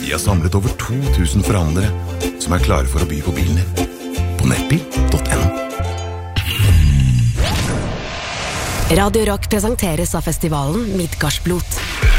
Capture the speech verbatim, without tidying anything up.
Vi har samlet over to tusen forhandlere som er klare for å by på bilen din. På nettbil punktum no. Radio Rock presenteres av festivalen Midgardsblot.